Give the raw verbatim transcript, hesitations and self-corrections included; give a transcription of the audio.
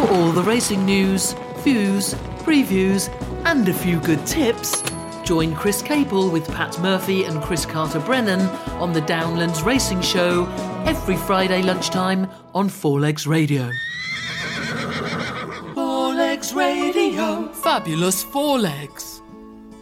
all the racing news, views, previews, and a few good tips, join Chris Capel with Pat Murphy and Chris Carter-Brennan on the Downlands Racing Show every Friday lunchtime on Four Legs Radio. Four Legs Radio. Fabulous Four Legs.